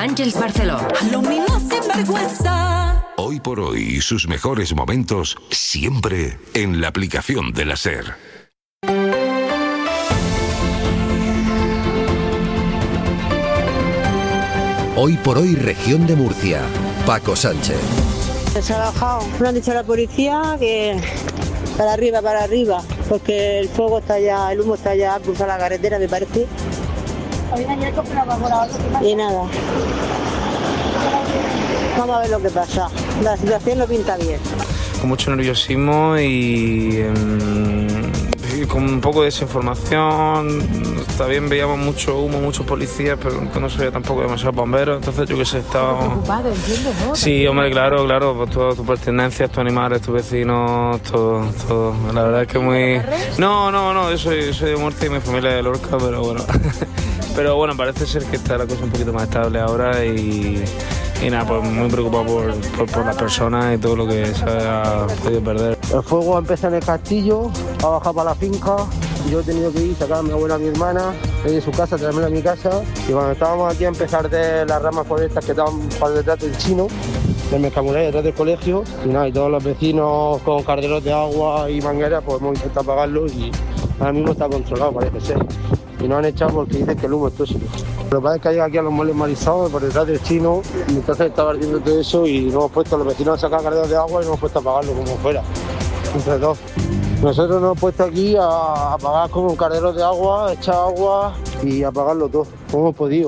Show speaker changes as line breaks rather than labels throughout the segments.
Àngels Barceló.
Lo mismo sin vergüenza.
Hoy por hoy, sus mejores momentos siempre en la aplicación de la SER.
Hoy por hoy, región de Murcia. Paco Sánchez.
Se ha bajado. Me han dicho a la policía que para arriba, porque el fuego está ya, el humo está ya cruzado la carretera, me parece. Y nada. Vamos a ver lo que pasa. La situación no pinta bien.
Con mucho nerviosismo y con un poco de desinformación. También veíamos mucho humo, muchos policías, pero no se veía tampoco demasiados bomberos. Entonces yo que sé, estaba
preocupado, entiendo, ¿no?
Sí, hombre, claro, pues todas tus pertenencias, tus animales, tus vecinos, todo. La verdad es que muy... No, yo soy de Murcia y mi familia es de Lorca, pero bueno. Pero bueno, parece ser que está la cosa un poquito más estable ahora y nada, pues muy preocupado por las personas y todo lo que se ha podido perder.
El fuego empieza en el castillo, ha bajado para la finca. Yo he tenido que ir, sacar a mi abuela, a mi hermana, de su casa, traerme a mi casa. Y cuando estábamos aquí a empezar de las ramas florestas que estaban por detrás del chino, del Mercamurray, detrás del colegio, y nada, y todos los vecinos con carderos de agua y mangueras, pues hemos intentado apagarlo y ahora mismo está controlado, parece ser. Y nos han echado porque dicen que el humo es tóxico. Lo que pasa es que hay aquí a los muebles Marisol por detrás del chino, y entonces estaba ardiendo todo eso y nos hemos puesto, los vecinos han sacado carderos de agua y nos hemos puesto a apagarlo como fuera, entre dos. Nosotros nos hemos puesto aquí a apagar con un cardero de agua, echar agua y apagarlo todo, como hemos podido.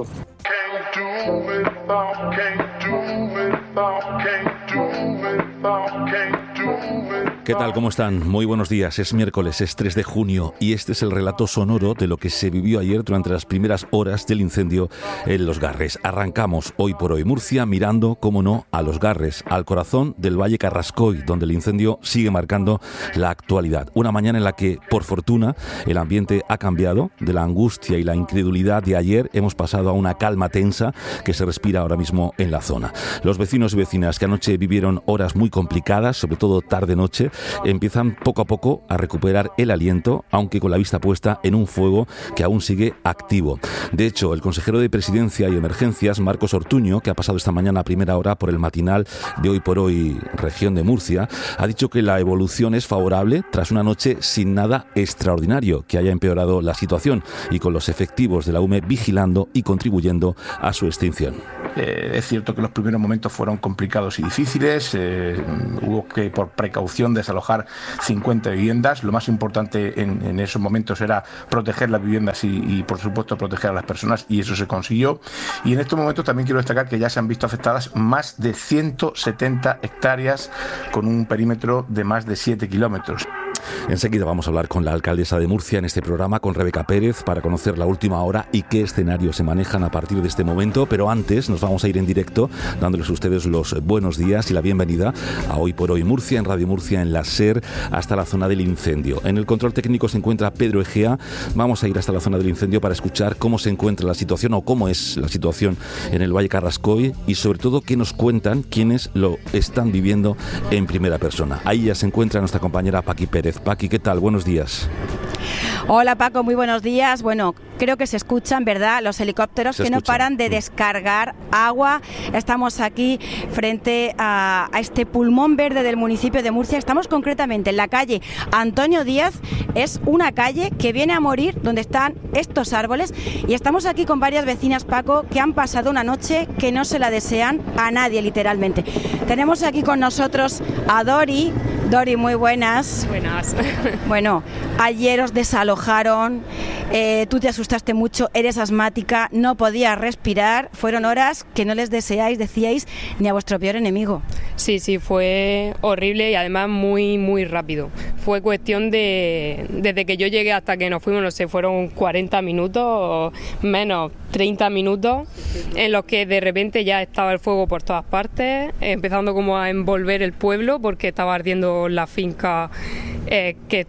¿Qué tal? ¿Cómo están? Muy buenos días. Es miércoles, es 3 de junio y este es el relato sonoro de lo que se vivió ayer durante las primeras horas del incendio en Los Garres. Arrancamos Hoy por Hoy Murcia mirando, cómo no, a Los Garres, al corazón del Valle Carrascoy, donde el incendio sigue marcando la actualidad. Una mañana en la que, por fortuna, el ambiente ha cambiado. De la angustia y la incredulidad de ayer hemos pasado a una calma tensa que se respira ahora mismo en la zona. Los vecinos y vecinas que anoche vivieron horas muy complicadas, sobre todo tarde-noche, empiezan poco a poco a recuperar el aliento, aunque con la vista puesta en un fuego que aún sigue activo. De hecho, el consejero de Presidencia y Emergencias, Marcos Ortuño, que ha pasado esta mañana a primera hora por el matinal de Hoy por Hoy región de Murcia, ha dicho que la evolución es favorable tras una noche sin nada extraordinario que haya empeorado la situación y con los efectivos de la UME vigilando y contribuyendo a su extinción.
Es cierto que los primeros momentos fueron complicados y difíciles, hubo que por precaución desalojar 50 viviendas. Lo más importante en esos momentos era proteger las viviendas y por supuesto proteger a las personas, y eso se consiguió. Y en estos momentos también quiero destacar que ya se han visto afectadas más de 170 hectáreas con un perímetro de más de 7 kilómetros.
Enseguida vamos a hablar con la alcaldesa de Murcia en este programa, con Rebeca Pérez, para conocer la última hora y qué escenarios se manejan a partir de este momento. Pero antes nos vamos a ir en directo dándoles a ustedes los buenos días y la bienvenida a Hoy por Hoy Murcia, en Radio Murcia, en la SER, hasta la zona del incendio. En el control técnico se encuentra Pedro Egea. Vamos a ir hasta la zona del incendio para escuchar cómo se encuentra la situación o cómo es la situación en el Valle Carrascoy y sobre todo qué nos cuentan quienes lo están viviendo en primera persona. Ahí ya se encuentra nuestra compañera Paqui Pérez. Paqui, ¿qué tal? Buenos días.
Hola Paco, muy buenos días. Bueno, creo que se escuchan, ¿verdad? Los helicópteros que no paran de descargar agua. Estamos aquí frente a este pulmón verde del municipio de Murcia. Estamos concretamente en la calle Antonio Díaz. Es una calle que viene a morir donde están estos árboles. Y estamos aquí con varias vecinas, Paco, que han pasado una noche que no se la desean a nadie, literalmente. Tenemos aquí con nosotros a Dori. Dori, muy buenas.
Buenas.
Bueno, ayer os desalojaron, tú te asustaste mucho, eres asmática, no podías respirar. Fueron horas que no les deseáis, decíais, ni a vuestro peor enemigo.
Sí, fue horrible y además muy, muy rápido. Fue cuestión desde que yo llegué hasta que nos fuimos, no sé, fueron 40 minutos o menos 30 minutos en los que de repente ya estaba el fuego por todas partes, empezando como a envolver el pueblo porque estaba ardiendo la finca que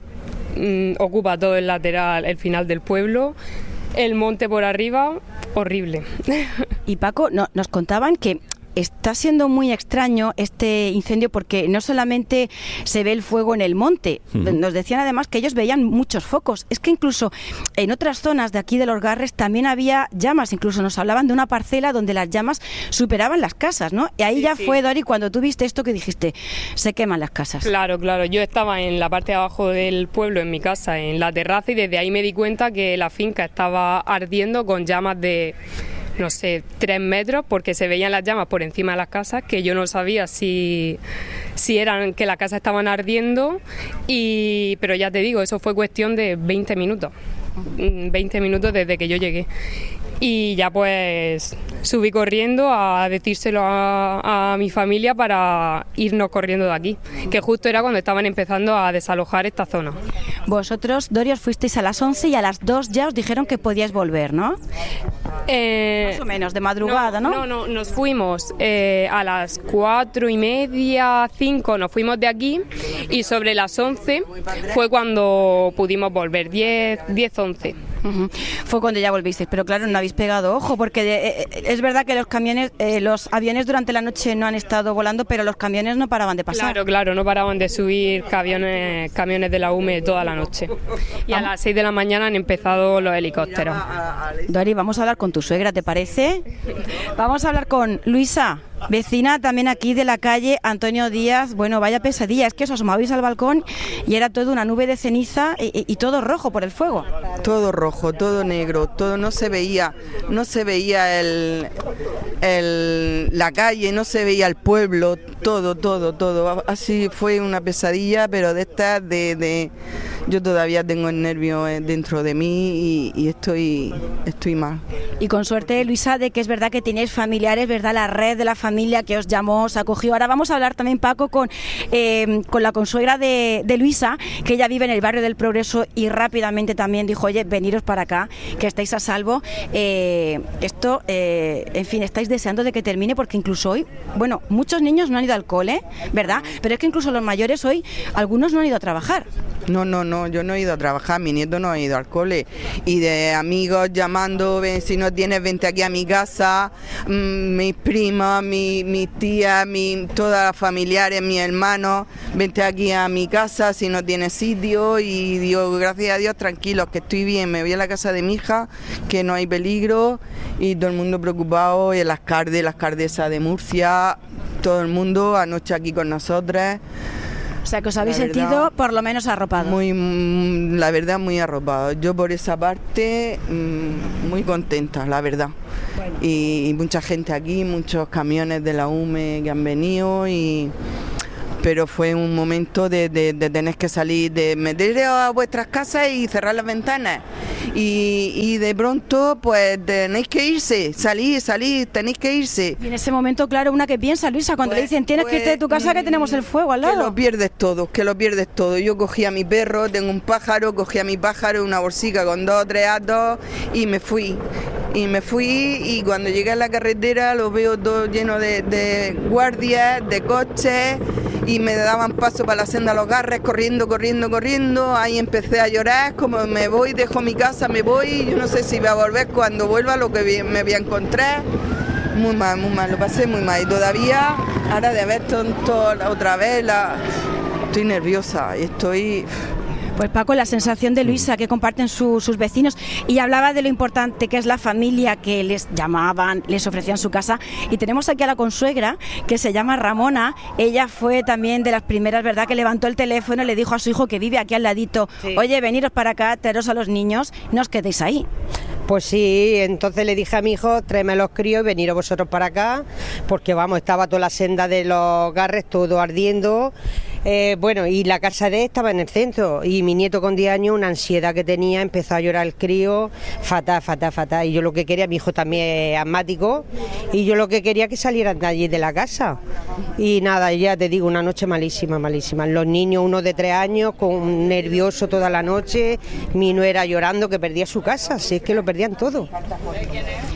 ocupa todo el lateral, el final del pueblo, el monte por arriba, horrible.
Y Paco, nos contaban que está siendo muy extraño este incendio porque no solamente se ve el fuego en el monte, nos decían además que ellos veían muchos focos. Es que incluso en otras zonas de aquí de Los Garres también había llamas, incluso nos hablaban de una parcela donde las llamas superaban las casas, ¿no? Y ahí fue, Dori, cuando tú viste esto que dijiste, se queman las casas.
Claro, yo estaba en la parte de abajo del pueblo, en mi casa, en la terraza, y desde ahí me di cuenta que la finca estaba ardiendo con llamas de, no sé, 3 metros, porque se veían las llamas por encima de las casas, que yo no sabía si eran que las casas estaban ardiendo, pero ya te digo, eso fue cuestión de 20 minutos desde que yo llegué. Y ya pues subí corriendo a decírselo a mi familia para irnos corriendo de aquí, que justo era cuando estaban empezando a desalojar esta zona.
Vosotros, Dori, os fuisteis a las 11 y a las 2 ya os dijeron que podíais volver, ¿no? Más o menos, de madrugada, ¿no?
No, nos fuimos a las 4:30, 5, nos fuimos de aquí, y sobre las 11 fue cuando pudimos volver, 10, 11.
Fue cuando ya volvisteis, pero claro, no habéis pegado ojo, porque es verdad que los aviones durante la noche no han estado volando, pero los camiones no paraban de pasar.
Claro, no paraban de subir camiones de la UME toda la noche. Y a las 6 de la mañana han empezado los helicópteros.
Dori, vamos a hablar con tu suegra, ¿te parece? Vamos a hablar con Luisa, vecina también aquí de la calle Antonio Díaz. Bueno, vaya pesadilla, es que os asomabais al balcón y era todo una nube de ceniza y todo rojo por el fuego.
Todo rojo, todo negro, todo, no se veía la calle, no se veía el pueblo, todo. Así fue una pesadilla, pero de estas yo todavía tengo el nervio dentro de mí y estoy mal.
Y con suerte, Luisa, de que es verdad que tenéis familiares, ¿verdad? La red de la familia que os llamó, os acogió. Ahora vamos a hablar también, Paco, con la consuegra de Luisa, que ella vive en el barrio del Progreso y rápidamente también dijo, oye, veniros para acá, que estáis a salvo. Esto, en fin, estáis deseando de que termine, porque incluso hoy, bueno, muchos niños no han ido al cole, ¿verdad? Pero es que incluso los mayores hoy, algunos no han ido a trabajar.
No, yo no he ido a trabajar, mi nieto no ha ido al cole, y de amigos llamando, ven, si no tienes, vente aquí a mi casa, mis primas, mis tías, todas las familiares, mis hermanos, vente aquí a mi casa si no tienes sitio, y digo, gracias a Dios, tranquilos, que estoy bien, me voy a la casa de mi hija, que no hay peligro, y todo el mundo preocupado, y el alcalde, la alcaldesa de Murcia, todo el mundo anoche aquí con nosotras.
O sea, que os habéis sentido por lo menos arropados.
La verdad, muy arropados. Yo por esa parte, muy contenta, la verdad. Bueno. Y mucha gente aquí, muchos camiones de la UME que han venido, pero fue un momento de tener que salir, de meter a vuestras casas y cerrar las ventanas. Y de pronto, pues tenéis que irse, salir, tenéis que irse.
Y en ese momento, claro, una que piensa, Luisa, cuando le dicen tienes que irte de tu casa, que tenemos el fuego al lado.
Que lo pierdes todo. Yo cogí a mi perro, tengo un pájaro, una bolsica con 2 o 3 atos y me fui. Y cuando llegué a la carretera lo veo todo lleno de guardias, de coches, y me daban paso para la senda Los Garres, corriendo. Ahí empecé a llorar, como me voy, dejo mi casa, me voy, yo no sé si voy a volver, cuando vuelva lo que me voy a encontrar. Muy mal, lo pasé muy mal, y todavía, ahora de ver tonto otra vez, estoy nerviosa y estoy...
Pues Paco, la sensación de Luisa que comparten sus vecinos, y hablaba de lo importante que es la familia, que les llamaban, les ofrecían su casa, y tenemos aquí a la consuegra que se llama Ramona. Ella fue también de las primeras, ¿verdad?, que levantó el teléfono y le dijo a su hijo, que vive aquí al ladito, sí, oye, veniros para acá, traeros a los niños, no os quedéis ahí.
Pues sí, entonces le dije a mi hijo, tráeme los críos y veniros vosotros para acá, porque vamos, estaba toda la senda de Los Garres, todo ardiendo. Bueno, y la casa de él estaba en el centro, y mi nieto con 10 años, una ansiedad que tenía, empezó a llorar el crío, fatal, y yo lo que quería, mi hijo también es asmático, y yo lo que quería que salieran de allí de la casa, y nada, ya te digo, una noche malísima, los niños, uno de 3 años, con nervioso toda la noche, mi nuera llorando que perdía su casa, si es que lo perdían todo.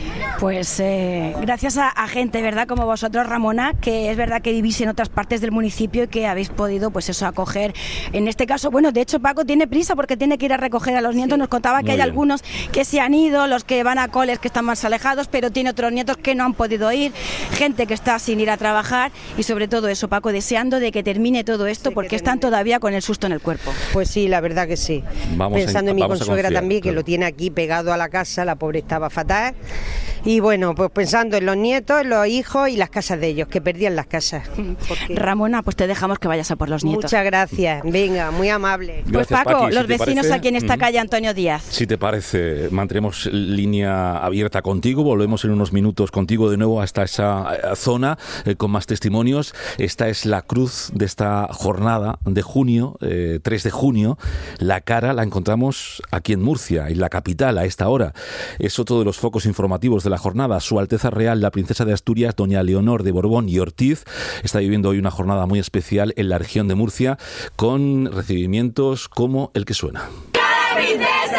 Pues gracias a gente, ¿verdad?, como vosotros, Ramona, que es verdad que vivís en otras partes del municipio y que habéis podido, pues eso, acoger. En este caso, bueno, de hecho Paco tiene prisa porque tiene que ir a recoger a los nietos. Nos contaba que hay algunos que se han ido, los que van a coles que están más alejados, pero tiene otros nietos que no han podido ir, gente que está sin ir a trabajar y sobre todo eso, Paco, deseando de que termine todo esto porque están todavía con el susto en el cuerpo.
Pues sí, la verdad que sí. Pensando en mi consuegra también, que lo tiene aquí pegado a la casa, la pobre estaba fatal. Y bueno, pues pensando en los nietos, en los hijos y las casas de ellos, que perdían las casas. Porque...
Ramona, pues te dejamos que vayas a por los nietos.
Muchas gracias, venga, muy amable.
Gracias,
pues Paco,
Paqui,
los vecinos aquí en esta calle Antonio Díaz.
Si te parece, mantendremos línea abierta contigo, volvemos en unos minutos contigo de nuevo hasta esa zona con más testimonios. Esta es la cruz de esta jornada de junio, 3 de junio. La cara la encontramos aquí en Murcia, en la capital, a esta hora. Es otro de los focos informativos de la jornada. Su Alteza Real, la Princesa de Asturias, doña Leonor de Borbón y Ortiz, está viviendo hoy una jornada muy especial en la región de Murcia, con recibimientos como el que suena.
¡La princesa!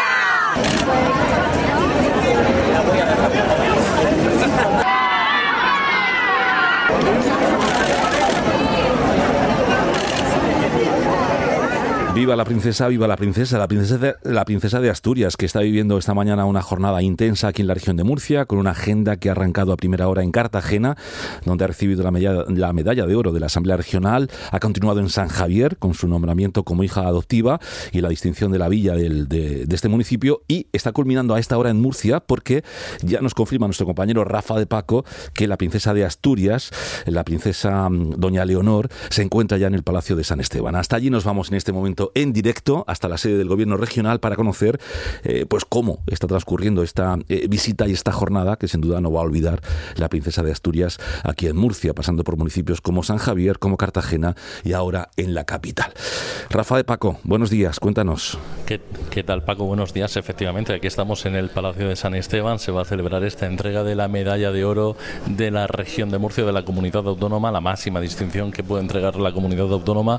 Viva la princesa, viva la princesa, la princesa de Asturias, que está viviendo esta mañana una jornada intensa aquí en la región de Murcia, con una agenda que ha arrancado a primera hora en Cartagena, donde ha recibido la medalla de oro de la Asamblea Regional, ha continuado en San Javier con su nombramiento como hija adoptiva y la distinción de la villa de este municipio, y está culminando a esta hora en Murcia, porque ya nos confirma nuestro compañero Rafa de Paco que la princesa de Asturias, la princesa doña Leonor, se encuentra ya en el Palacio de San Esteban. Hasta allí nos vamos en este momento en directo hasta la sede del Gobierno regional para conocer pues cómo está transcurriendo esta visita y esta jornada, que sin duda no va a olvidar la princesa de Asturias aquí en Murcia, pasando por municipios como San Javier, como Cartagena y ahora en la capital. Rafa de Paco, buenos días, cuéntanos.
¿Qué tal, Paco? Buenos días. Efectivamente, aquí estamos en el Palacio de San Esteban. Se va a celebrar esta entrega de la medalla de oro de la región de Murcia, de la comunidad autónoma, la máxima distinción que puede entregar la comunidad autónoma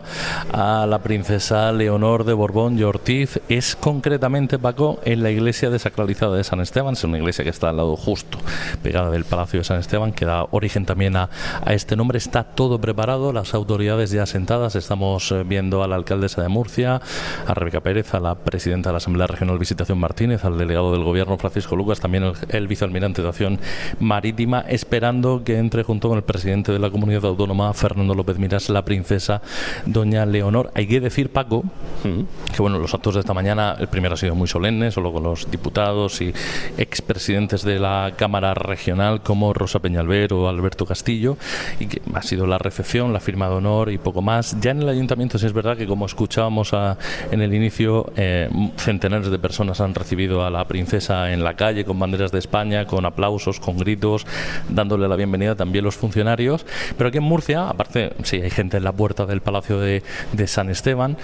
a la princesa Leonor de Borbón y Ortiz. Es concretamente, Paco, en la iglesia desacralizada de San Esteban. Es una iglesia que está al lado justo pegada del Palacio de San Esteban, que da origen también a este nombre. Está todo preparado, las autoridades ya sentadas. Estamos viendo a la alcaldesa de Murcia, a Rebeca Pérez, a la presidenta de la Asamblea Regional Visitación Martínez, al delegado del Gobierno Francisco Lucas, también el vicealmirante de Acción Marítima, esperando que entre junto con el presidente de la comunidad autónoma, Fernando López Miras, la princesa doña Leonor. Hay que decir, Paco, que bueno, los actos de esta mañana, el primero ha sido muy solemne, solo con los diputados y expresidentes de la Cámara Regional como Rosa Peñalver o Alberto Castillo, y que ha sido la recepción, la firma de honor y poco más. Ya en el ayuntamiento sí es verdad que, como escuchábamos en el inicio, centenares de personas han recibido a la princesa en la calle con banderas de España, con aplausos, con gritos, dándole la bienvenida también los funcionarios. Pero aquí en Murcia, aparte, sí hay gente en la puerta del Palacio de San Esteban.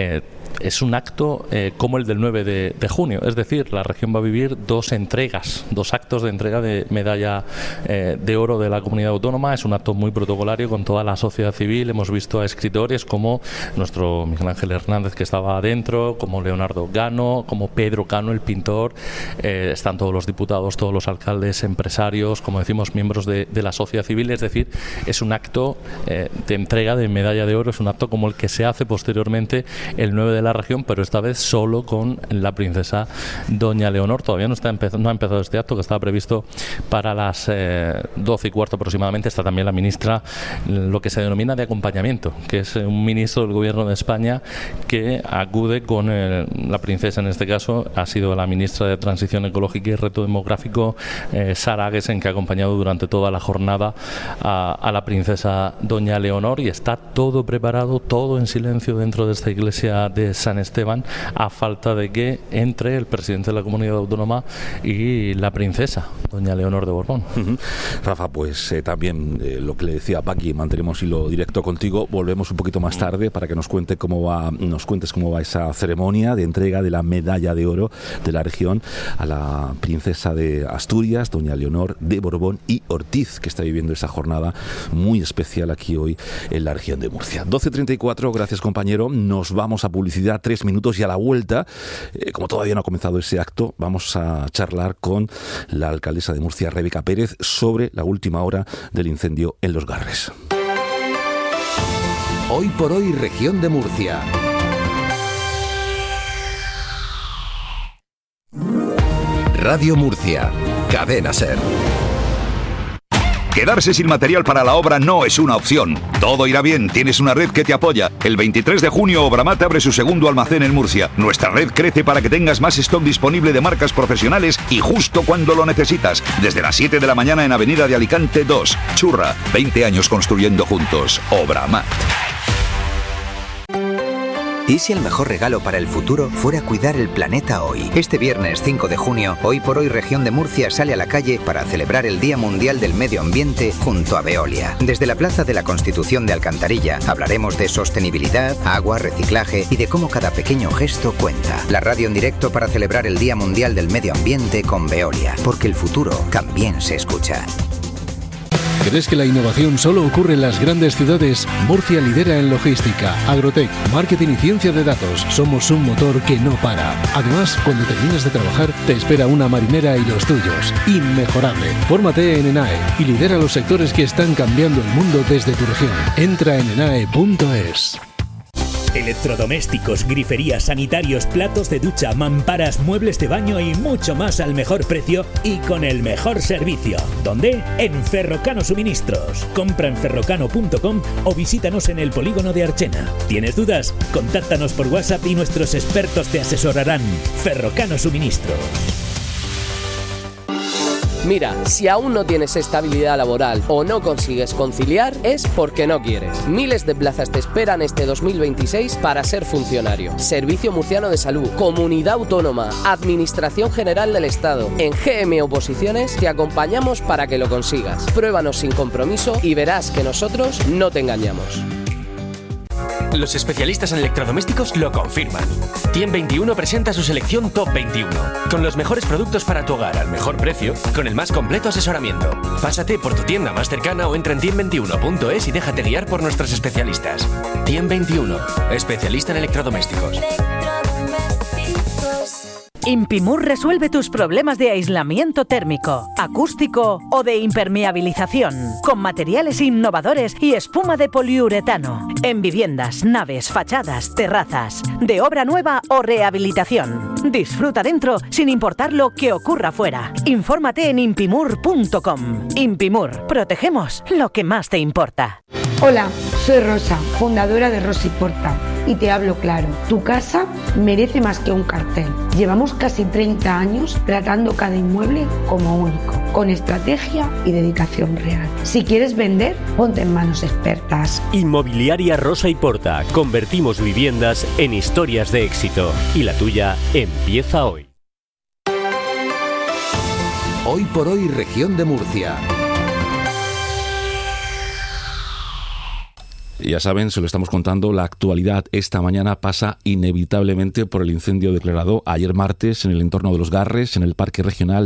Es un acto como el del 9 de junio, es decir, la región va a vivir dos actos de entrega de medalla de oro de la comunidad autónoma. Es un acto muy protocolario con toda la sociedad civil. Hemos visto a escritores como nuestro Miguel Ángel Hernández, que estaba adentro, como Leonardo Gano, como Pedro Cano, el pintor. Están todos los diputados, todos los alcaldes, empresarios, como decimos, miembros de la sociedad civil. Es decir, es un acto de entrega de medalla de oro, es un acto como el que se hace posteriormente el 9 de la región, pero esta vez solo con la princesa doña Leonor. Todavía no ha empezado este acto, que estaba previsto para las 12:15 aproximadamente. Está también la ministra, lo que se denomina de acompañamiento, que es un ministro del Gobierno de España que acude con la princesa. En este caso ha sido la ministra de Transición Ecológica y Reto Demográfico, Sara Agesen, que ha acompañado durante toda la jornada a la princesa doña Leonor, y está todo preparado, todo en silencio dentro de esta iglesia de San Esteban, a falta de que entre el presidente de la comunidad autónoma y la princesa doña Leonor de Borbón.
Rafa, pues también lo que le decía a Paqui, mantenemos hilo directo contigo. Volvemos un poquito más tarde para que nos cuentes cómo va esa ceremonia de entrega de la medalla de oro de la región a la princesa de Asturias, doña Leonor de Borbón y Ortiz, que está viviendo esa jornada muy especial aquí hoy en la región de Murcia. 12:34, gracias, compañero. Nos vamos vamos a publicidad, 3 minutos, y a la vuelta, como todavía no ha comenzado ese acto, vamos a charlar con la alcaldesa de Murcia, Rebeca Pérez, sobre la última hora del incendio en Los Garres.
Hoy por hoy, región de Murcia. Radio Murcia, Cadena SER.
Quedarse sin material para la obra no es una opción. Todo irá bien, tienes una red que te apoya. El 23 de junio Obramat abre su segundo almacén en Murcia. Nuestra red crece para que tengas más stock disponible de marcas profesionales y justo cuando lo necesitas. Desde las 7 de la mañana en Avenida de Alicante 2. Churra, 20 años construyendo juntos. Obramat.
¿Y si el mejor regalo para el futuro fuera cuidar el planeta hoy? Este viernes 5 de junio, Hoy por Hoy Región de Murcia sale a la calle para celebrar el Día Mundial del Medio Ambiente junto a Veolia. Desde la Plaza de la Constitución de Alcantarilla hablaremos de sostenibilidad, agua, reciclaje y de cómo cada pequeño gesto cuenta. La radio en directo para celebrar el Día Mundial del Medio Ambiente con Veolia, porque el futuro también se escucha.
¿Crees que la innovación solo ocurre en las grandes ciudades? Murcia lidera en logística, agrotech, marketing y ciencia de datos. Somos un motor que no para. Además, cuando terminas de trabajar, te espera una marinera y los tuyos. Inmejorable. Fórmate en ENAE y lidera los sectores que están cambiando el mundo desde tu región. Entra en enae.es.
Electrodomésticos, griferías, sanitarios, platos de ducha, mamparas, muebles de baño y mucho más al mejor precio y con el mejor servicio. ¿Dónde? En Ferrocano Suministros. Compra en ferrocano.com o visítanos en el polígono de Archena. ¿Tienes dudas? Contáctanos por WhatsApp y nuestros expertos te asesorarán. Ferrocano Suministros.
Mira, si aún no tienes estabilidad laboral o no consigues conciliar, es porque no quieres. Miles de plazas te esperan este 2026 para ser funcionario. Servicio Murciano de Salud, Comunidad Autónoma, Administración General del Estado. En GM Oposiciones te acompañamos para que lo consigas. Pruébanos sin compromiso y verás que nosotros no te engañamos.
Los especialistas en electrodomésticos lo confirman. Tiem21 presenta su selección Top 21, con los mejores productos para tu hogar al mejor precio, con el más completo asesoramiento. Pásate por tu tienda más cercana o entra en tiem21.es y déjate guiar por nuestros especialistas. Tiem21, especialista en electrodomésticos.
Impimur resuelve tus problemas de aislamiento térmico, acústico o de impermeabilización, con materiales innovadores y espuma de poliuretano, en viviendas, naves, fachadas, terrazas, de obra nueva o rehabilitación. Disfruta dentro sin importar lo que ocurra fuera. Infórmate en impimur.com. Impimur, protegemos lo que más te importa.
Hola, soy Rosa, fundadora de Rosa y Porta, y te hablo claro. Tu casa merece más que un cartel. Llevamos casi 30 años tratando cada inmueble como único, con estrategia y dedicación real. Si quieres vender, ponte en manos expertas.
Inmobiliaria Rosa y Porta. Convertimos viviendas en historias de éxito. Y la tuya empieza hoy.
Hoy por Hoy, región de Murcia.
Ya saben, se lo estamos contando, la actualidad esta mañana pasa inevitablemente por el incendio declarado ayer martes en el entorno de Los Garres, en el Parque Regional